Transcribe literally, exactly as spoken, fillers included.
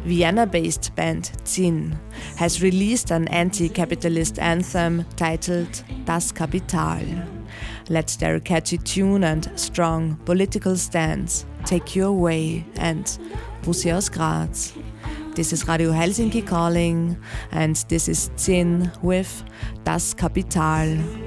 Vienna-based band Zinn has released an anti-capitalist anthem titled Das Kapital. Let their catchy tune and strong political stance take you away and Bussi aus Graz. This is Radio Helsinki calling, and this is Zinn with Das Kapital.